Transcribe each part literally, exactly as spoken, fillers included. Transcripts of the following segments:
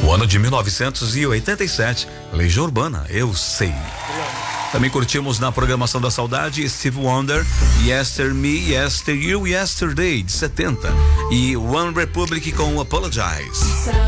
No ano de mil novecentos e oitenta e sete, Legião Urbana, Eu Sei. Também curtimos na programação da saudade Steve Wonder, Yester Me, Yester You, Yesterday, de setenta. E One Republic com Apologize.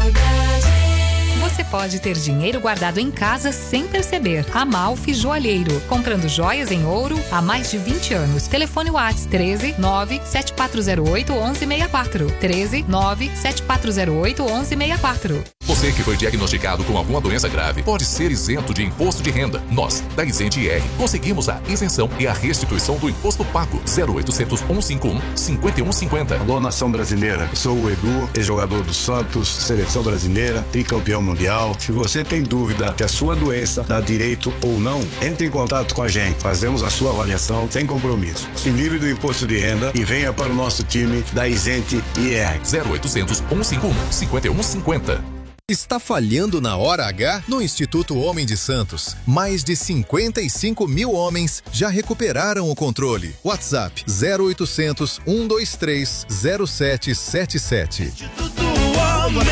Você pode ter dinheiro guardado em casa sem perceber. Amalfi Joalheiro. Comprando joias em ouro há mais de vinte anos. Telefone WhatsApp treze nove sete quatro zero oito onze seis quatro. treze nove sete quatro zero oito onze seis quatro. Você que foi diagnosticado com alguma doença grave pode ser isento de imposto de renda. Nós, da Isente I R, conseguimos a isenção e a restituição do imposto pago. zero oitocentos, cento e cinquenta e um, cinquenta e um cinquenta. Alô, nação brasileira. Eu sou o Edu, ex-jogador do Santos, seleção brasileira, tricampeão mundial. Se você tem dúvida que a sua doença dá direito ou não, entre em contato com a gente. Fazemos a sua avaliação sem compromisso. Se livre do imposto de renda e venha para o nosso time da Isente I R. zero oitocentos, cento e cinquenta e um, cinquenta e um cinquenta. Está falhando na hora H? No Instituto Homem de Santos, mais de cinquenta e cinco mil homens já recuperaram o controle. WhatsApp zero oitocentos, cento e vinte e três, zero sete sete sete. Instituto Homem.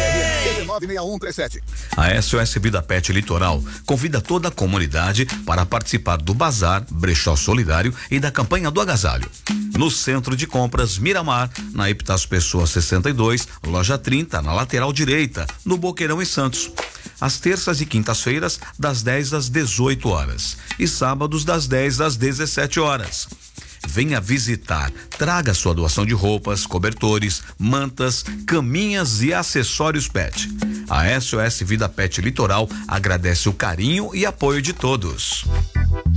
A S O S Vida Pet Litoral convida toda a comunidade para participar do Bazar Brechó Solidário e da campanha do agasalho. No Centro de Compras Miramar, na Epitácio Pessoa sessenta e dois, loja trinta, na lateral direita, no Boqueirão em Santos. Às terças e quintas-feiras, das dez às dezoito horas. E sábados, das dez às dezessete horas. Venha visitar, traga sua doação de roupas, cobertores, mantas, caminhas e acessórios pet. A S O S Vida Pet Litoral agradece o carinho e apoio de todos.